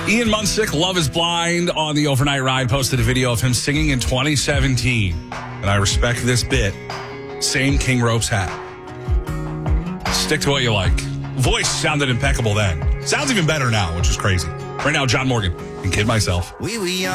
Ian Munsick, Love is Blind, on the overnight ride, posted a video of him singing in 2017. And I respect this bit. Same King Ropes hat. Stick to what you like. Voice sounded impeccable then. Sounds even better now, which is crazy. Right now, John Morgan and Kid Myself. We were young.